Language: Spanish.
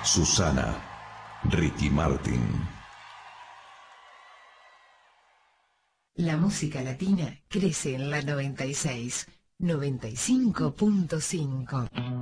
Susana, Ricky Martin. La música latina crece en la 96, 95.5.